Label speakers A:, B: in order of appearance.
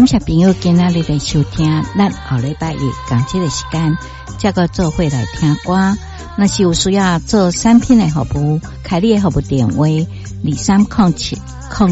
A: 谢朋友今仔日的收听，咱后礼拜一同这个时间再个做伙来听歌。若是有需要做产品的服务，开立的服务电话2307